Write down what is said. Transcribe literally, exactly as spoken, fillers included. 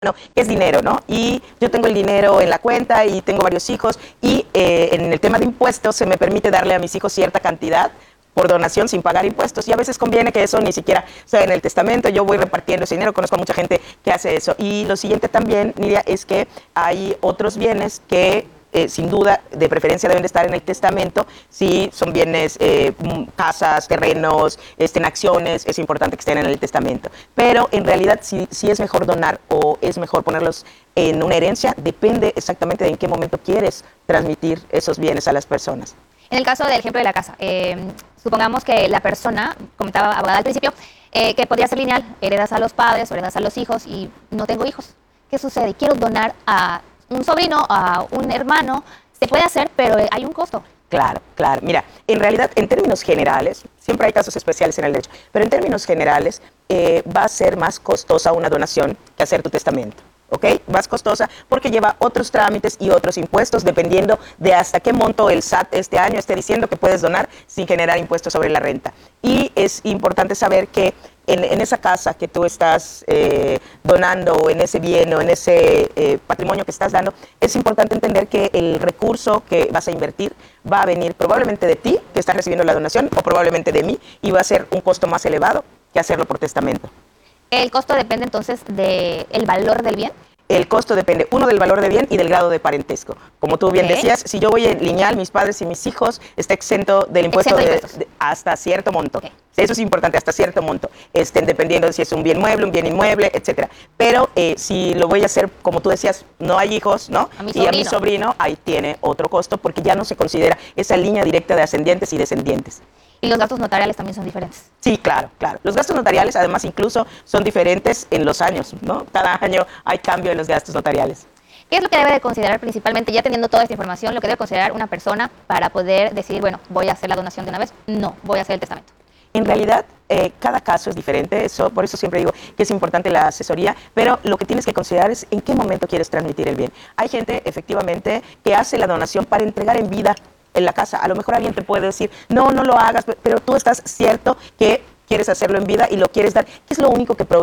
No, que es dinero, ¿no? Y yo tengo el dinero en la cuenta y tengo varios hijos y eh, en el tema de impuestos se me permite darle a mis hijos cierta cantidad por donación sin pagar impuestos y a veces conviene que eso ni siquiera sea en el testamento. Yo voy repartiendo ese dinero, conozco a mucha gente que hace eso. Y lo siguiente también, Nidia, es que hay otros bienes que Eh, sin duda, de preferencia deben de estar en el testamento. Si son bienes, eh, casas, terrenos, estén acciones, es importante que estén en el testamento. Pero en realidad, si, si es mejor donar o es mejor ponerlos en una herencia, depende exactamente de en qué momento quieres transmitir esos bienes a las personas. En el caso del ejemplo de la casa, eh, supongamos que la persona, comentaba abogada al principio, eh, que podría ser lineal, heredas a los padres o heredas a los hijos y no tengo hijos. ¿Qué sucede? Quiero donar a un sobrino, a un hermano, se puede hacer, pero hay un costo. Claro, claro. Mira, en realidad, en términos generales, siempre hay casos especiales en el derecho, pero en términos generales eh, va a ser más costosa una donación que hacer tu testamento. ¿Ok? Más costosa porque lleva otros trámites y otros impuestos dependiendo de hasta qué monto el S A T este año esté diciendo que puedes donar sin generar impuestos sobre la renta. Y es importante saber que en, en esa casa que tú estás eh, donando, o en ese bien o en ese eh, patrimonio que estás dando, es importante entender que el recurso que vas a invertir va a venir probablemente de ti, que estás recibiendo la donación, o probablemente de mí, y va a ser un costo más elevado que hacerlo por testamento. ¿El costo depende entonces del valor del bien? El costo depende, uno, del valor de bien y del grado de parentesco. Como tú bien Okay. decías, si yo voy en lineal, mis padres y mis hijos, está exento del impuesto Exento de de, de, hasta cierto monto. Okay. Eso es importante, hasta cierto monto, este, dependiendo de si es un bien mueble, un bien inmueble, etcétera. Pero eh, si lo voy a hacer, como tú decías, no hay hijos, ¿no? A mi y a mi sobrino, ahí tiene otro costo porque ya no se considera esa línea directa de ascendientes y descendientes. ¿Y los gastos notariales también son diferentes? Sí, claro, claro. Los gastos notariales, además, incluso son diferentes en los años, ¿no? Cada año hay cambio en los gastos notariales. ¿Qué es lo que debe de considerar principalmente, ya teniendo toda esta información, lo que debe considerar una persona para poder decidir, bueno, voy a hacer la donación de una vez? No, voy a hacer el testamento. En realidad, eh, cada caso es diferente, eso, por eso siempre digo que es importante la asesoría, pero lo que tienes que considerar es en qué momento quieres transmitir el bien. Hay gente, efectivamente, que hace la donación para entregar en vida en la casa. A lo mejor alguien te puede decir, no, no lo hagas, pero tú estás cierto que quieres hacerlo en vida y lo quieres dar, que es lo único que